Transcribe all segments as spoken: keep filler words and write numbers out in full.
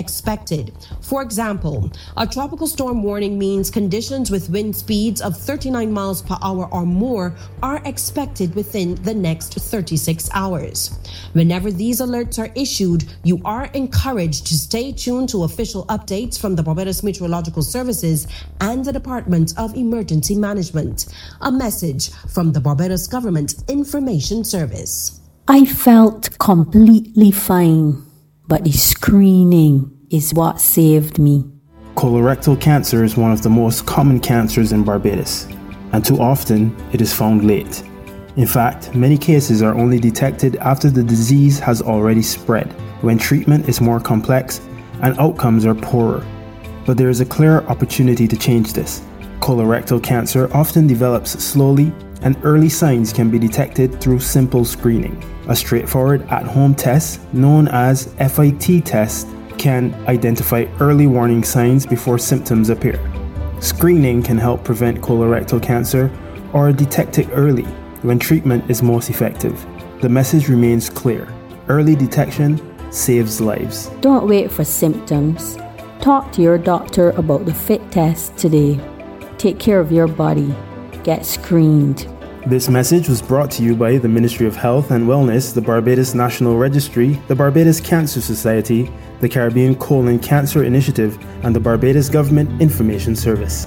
expected. For example, a tropical storm warning means conditions with wind speeds of thirty-nine miles per hour or more are expected within the next thirty-six hours. Whenever these alerts are issued, you are encouraged to stay tuned to official updates from the Barbados Meteorological Services and the Department of Emergency Management. A message from the Barbados Government Information Service. I felt completely fine, but the screening is what saved me. Colorectal cancer is one of the most common cancers in Barbados, and too often it is found late. In fact, many cases are only detected after the disease has already spread, when treatment is more complex and outcomes are poorer. But there is a clear opportunity to change this. Colorectal cancer often develops slowly, and early signs can be detected through simple screening. A straightforward at-home test known as F I T test can identify early warning signs before symptoms appear. Screening can help prevent colorectal cancer or detect it early when treatment is most effective. The message remains clear. Early detection saves lives. Don't wait for symptoms. Talk to your doctor about the FIT test today. Take care of your body. Get screened. This message was brought to you by the Ministry of Health and Wellness, the Barbados National Registry, the Barbados Cancer Society, the Caribbean Colon Cancer Initiative, and the Barbados Government Information Service.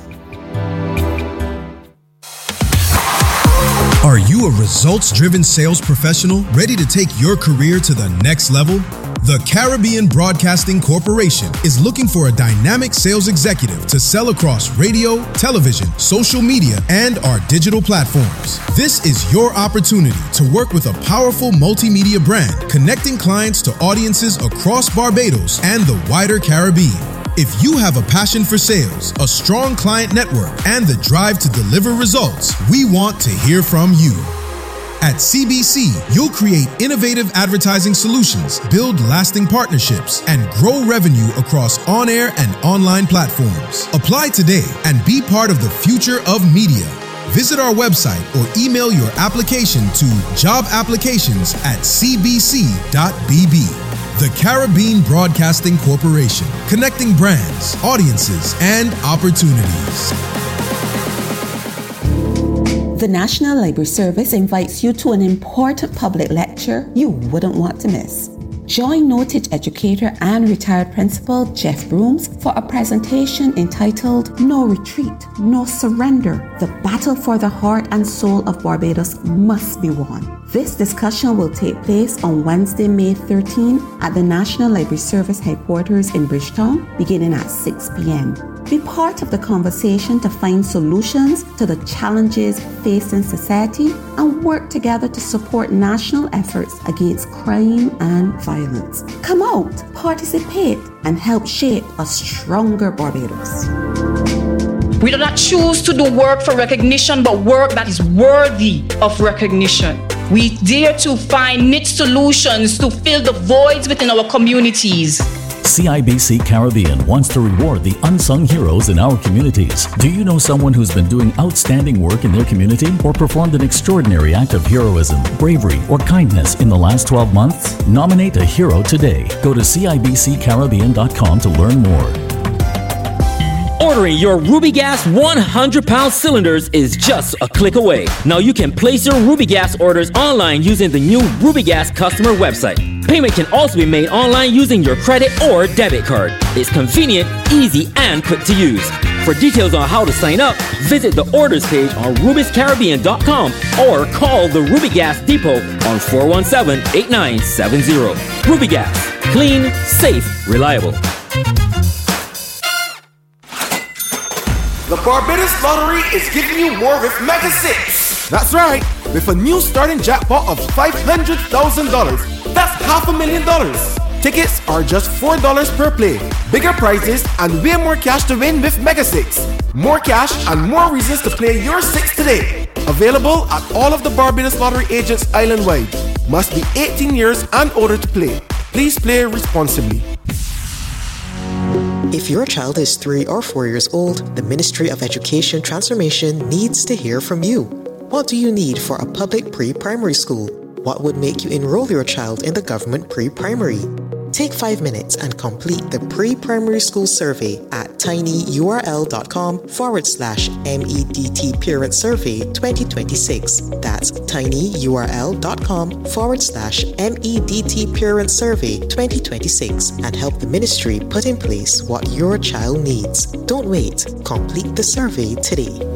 Are you a results-driven sales professional ready to take your career to the next level? The Caribbean Broadcasting Corporation is looking for a dynamic sales executive to sell across radio, television, social media, and our digital platforms. This is your opportunity to work with a powerful multimedia brand, connecting clients to audiences across Barbados and the wider Caribbean. If you have a passion for sales, a strong client network, and the drive to deliver results, we want to hear from you. At C B C, you'll create innovative advertising solutions, build lasting partnerships, and grow revenue across on-air and online platforms. Apply today and be part of the future of media. Visit our website or email your application to job applications at c b c dot b b. The Caribbean Broadcasting Corporation, connecting brands, audiences, and opportunities. The National Library Service invites you to an important public lecture you wouldn't want to miss. Join noted educator and retired principal Jeff Brooms for a presentation entitled No Retreat, No Surrender. The battle for the heart and soul of Barbados must be won. This discussion will take place on Wednesday, May thirteenth at the National Library Service headquarters in Bridgetown, beginning at six p.m. Be part of the conversation to find solutions to the challenges facing society and work together to support national efforts against crime and violence. Come out, participate, and help shape a stronger Barbados. We do not choose to do work for recognition, but work that is worthy of recognition. We dare to find niche solutions to fill the voids within our communities. C I B C Caribbean wants to reward the unsung heroes in our communities. Do you know someone who's been doing outstanding work in their community or performed an extraordinary act of heroism, bravery, or kindness in the last twelve months? Nominate a hero today. Go to c i b c caribbean dot com to learn more. Ordering your Ruby Gas one hundred pound cylinders is just a click away. Now you can place your Ruby Gas orders online using the new Ruby Gas customer website. Payment can also be made online using your credit or debit card. It's convenient, easy, and quick to use. For details on how to sign up, visit the orders page on rubis caribbean dot com or call the Ruby Gas Depot on four one seven, eight nine seven zero. Ruby Gas. Clean, safe, reliable. The Barbados Lottery is giving you more with Mega six. That's right, with a new starting jackpot of five hundred thousand dollars. That's half a million dollars. Tickets are just four dollars per play. Bigger prizes and way more cash to win with Mega six. More cash and more reasons to play your six today. Available at all of the Barbados Lottery agents island-wide. Must be eighteen years and older to play. Please play responsibly. If your child is three or four years old, the Ministry of Education Transformation needs to hear from you. What do you need for a public pre-primary school? What would make you enroll your child in the government pre-primary? Take five minutes and complete the pre-primary school survey at tinyurl.com forward slash MEDT Parent Survey twenty twenty-six. That's tinyurl.com forward slash MEDT Parent Survey twenty twenty-six and help the ministry put in place what your child needs. Don't wait. Complete the survey today.